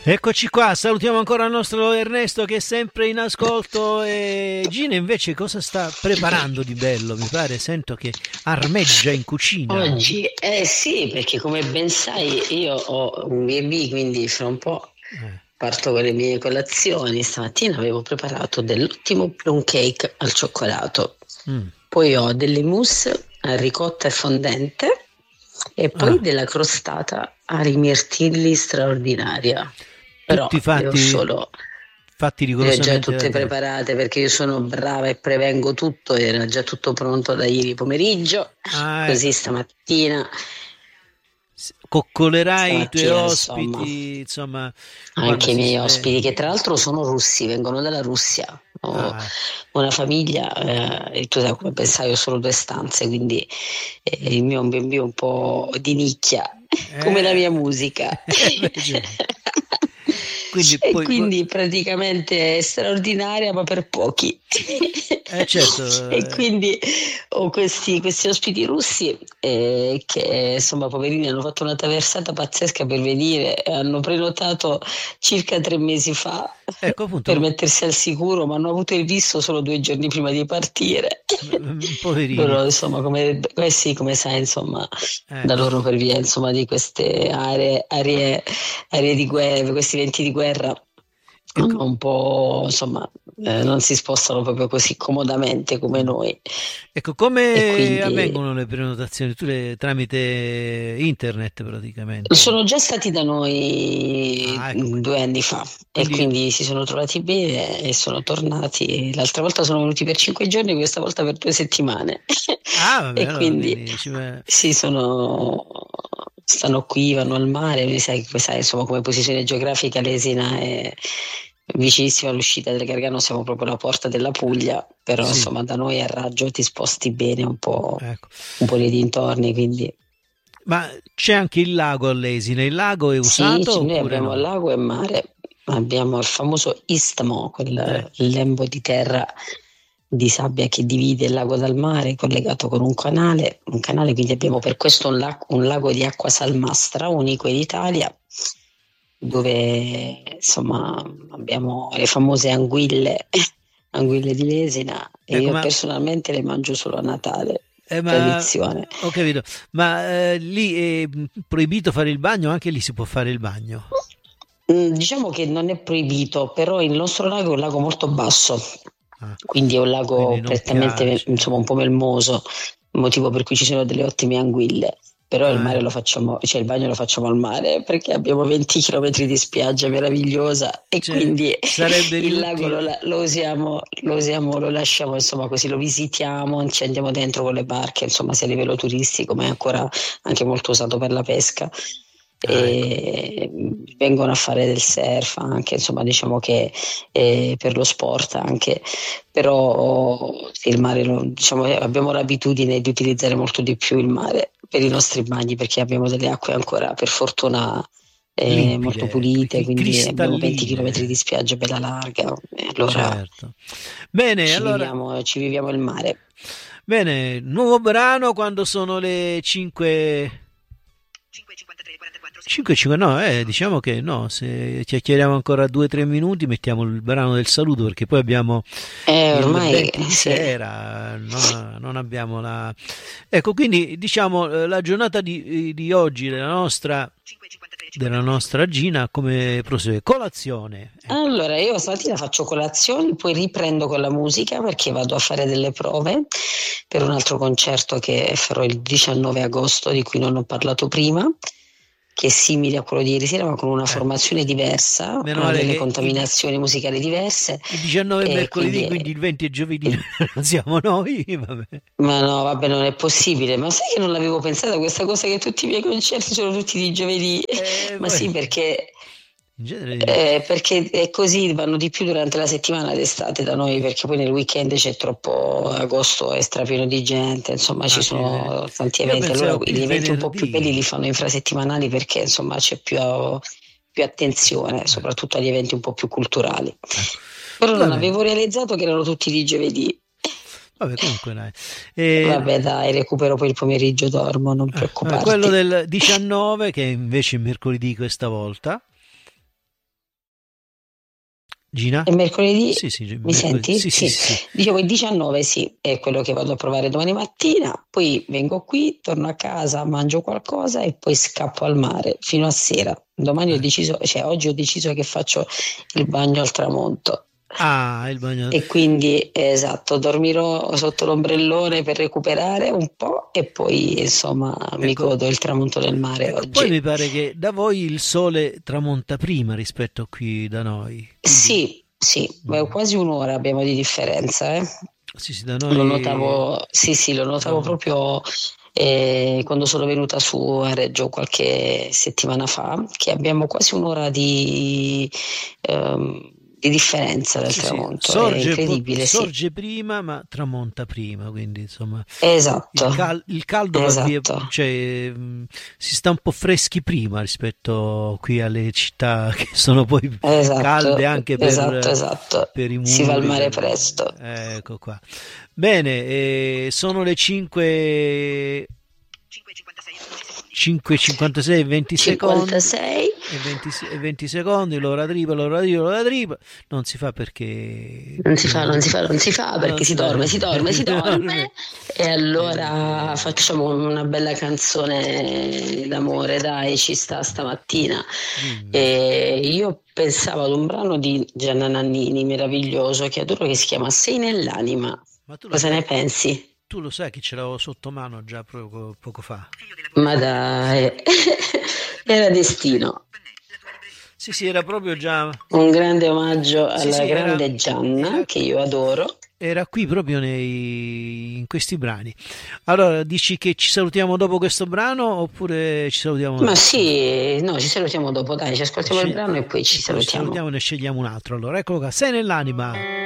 Eccoci qua, salutiamo ancora il nostro Ernesto che è sempre in ascolto e Gina invece cosa sta preparando di bello? Mi pare, sento che armeggia in cucina. Oggi, sì, perché come ben sai io ho un B&B, quindi fra un po' Eh, parto con le mie colazioni. Stamattina avevo preparato dell'ottimo plum cake al cioccolato, mm. poi ho delle mousse a ricotta e fondente e poi Ah, della crostata a rimirtilli straordinaria. Però tutti devo solo fatti le ho già rigorosamente da tutte te. preparate perché io sono brava e prevengo tutto, era già tutto pronto da ieri pomeriggio, Ah, così ecco. Coccolerai i tuoi stamattina insomma, ospiti, insomma, quando anche i si miei sveglia. ospiti che tra l'altro sono russi, vengono dalla Russia, ho Ah, una famiglia, e tu sai come pensai, io ho solo due stanze, quindi il mio è un B&B un po' di nicchia, come la eh, mia musica. beh, sì. Quindi E poi, quindi praticamente è straordinaria, ma per pochi. certo, E quindi ho questi ospiti russi che insomma, poverini, hanno fatto una traversata pazzesca per venire, hanno prenotato circa 3 mesi fa ecco per appunto, mettersi al sicuro, ma hanno avuto il visto solo 2 giorni prima di partire. poverini. Loro, insomma, sì, come sai, insomma, Eh, da loro per via, insomma, di queste aree di guerra, questi eventi di guerra, ecco, un po', insomma, non si spostano proprio così comodamente come mm. noi. Ecco, E come quindi avvengono le prenotazioni? Tramite internet praticamente. sono già stati da noi Ah, ecco, 2 anni fa e quindi, quindi si sono trovati bene e sono tornati. L'altra volta sono venuti per 5 giorni, questa volta per 2 settimane. ah, vabbè, E allora, quindi quindi sì, stanno qui, vanno al mare, sai, insomma, come posizione geografica l'Esina è vicinissima all'uscita del Gargano, siamo proprio alla porta della Puglia, però sì, insomma da noi a raggio ti sposti bene ecco. un po' nei dintorni, quindi Ma c'è anche il lago all'Esine, il lago è sì, usato noi oppure abbiamo no? lago e mare, abbiamo il famoso istmo, Eh, quel lembo di terra di sabbia che divide il lago dal mare, collegato con un canale, quindi abbiamo per questo un lago di acqua salmastra, unico in Italia, dove insomma abbiamo le famose anguille, anguille di Lesina, e ecco, io personalmente le mangio solo a Natale, ma tradizione. ho capito, ma lì è proibito fare il bagno, anche lì si può fare il bagno. Diciamo che non è proibito, però il nostro lago è un lago molto basso, Ah, quindi è un quindi lago non prettamente, insomma, un piace. po' melmoso, motivo per cui ci sono delle ottime anguille. Però il Ah, mare lo facciamo, cioè il bagno lo facciamo al mare perché abbiamo 20 km di spiaggia meravigliosa e cioè, quindi sarebbe il lago inutile. lo lasciamo, insomma, così lo visitiamo, ci andiamo dentro con le barche, insomma, sia a livello turistico, ma è ancora anche molto usato per la pesca. Ah, ecco. E vengono a fare del surf anche, insomma, diciamo che per lo sport anche, però sì, il mare, diciamo, abbiamo l'abitudine di utilizzare molto di più il mare per i nostri bagni perché abbiamo delle acque ancora, per fortuna, molto Limpide, pulite, quindi abbiamo 20 km di cristalline. spiaggia bella larga, e allora Certo. Bene, allora, ci viviamo il mare. bene, nuovo brano quando sono le 5. 5-5, no, diciamo che no, se chiacchieriamo ancora 2-3 minuti mettiamo il brano del saluto perché poi abbiamo il Ormai 20 di sì. sera, non abbiamo la. Ecco, quindi diciamo la giornata di oggi della nostra Gina come prosegue? Colazione, ecco. Allora, io stamattina faccio colazione, poi riprendo con la musica perché vado a fare delle prove per un altro concerto che farò il 19 agosto, di cui non ho parlato prima, che è simile a quello di ieri sera, ma con una Eh, formazione diversa, meno male delle che contaminazioni musicali diverse, il 19 è e mercoledì, quindi quindi il 20 è giovedì, non siamo noi, vabbè. ma no, vabbè, non è possibile. Ma sai che non l'avevo pensata questa cosa che tutti i miei concerti sono tutti di giovedì? Ma Poi, sì, perché in genere, perché è così, vanno di più durante la settimana d'estate da noi, perché poi nel weekend c'è troppo, agosto è strapieno di gente, insomma ci ah sì, sì. sono tanti Io eventi. Allora pensavo più gli il eventi un po' più belli li venerdì. fanno infrasettimanali perché insomma c'è più attenzione, Eh, soprattutto agli eventi un po' più culturali. ecco. Però Va non bene, avevo realizzato che erano tutti di giovedì. vabbè, comunque dai. Eh, Vabbè, dai, recupero poi il pomeriggio, dormo, non quello preoccuparti. del 19, che invece è mercoledì questa volta. Gina? E mercoledì, Sì, mi senti? Sì, sì, sì. Dicevo il 19 sì, è quello che vado a provare domani mattina, poi vengo qui, torno a casa, mangio qualcosa e poi scappo al mare fino a sera. Domani ho deciso, cioè oggi ho deciso che faccio il bagno al tramonto. Ah, il bagno. E quindi, esatto, dormirò sotto l'ombrellone per recuperare un po' e poi, insomma, mi Ecco, godo il tramonto del mare ecco, poi oggi. mi pare che da voi il sole tramonta prima rispetto a qui da noi. Quindi, Sì, sì, mm, quasi un'ora abbiamo di differenza, eh. sì, sì, da Lo noi notavo, sì, sì, lo notavo tramonta. proprio quando sono venuta su a Reggio qualche settimana fa, che abbiamo quasi un'ora di differenza del Sì, sì, tramonto, è incredibile, sì. sorge prima ma tramonta prima, quindi insomma Esatto, il caldo va via, esatto, cioè si sta un po' freschi prima rispetto qui alle città che sono poi calde esatto, anche esatto, esatto. per i Si va al muri. mare presto. Ecco qua. Bene, sono le 5. 5,56 e 20 secondi 56. e 20 secondi, l'ora tripa, l'ora tripa, l'ora tripa. Non si fa perché Non si fa, non si fa, non si fa non perché si si dorme, si dorme, si dorme. dorme. E allora facciamo una bella canzone d'amore, dai, ci sta stamattina. Dimmi, E io pensavo ad un brano di Gianna Nannini meraviglioso che adoro che si chiama Sei nell'anima. ma Cosa ne pensi? tu lo sai che ce l'avevo sotto mano già poco fa. Ma dai, era destino. Sì, sì, era proprio già. Un grande omaggio Sì, alla sì, grande Gianna era, che io adoro. era qui proprio in questi brani. Allora, dici che ci salutiamo dopo questo brano oppure ci salutiamo Ma adesso? sì, no, ci salutiamo dopo, dai, ci ascoltiamo il brano e poi E ci poi ci salutiamo. salutiamo e ne scegliamo un altro. Allora, eccolo qua, sei nell'anima.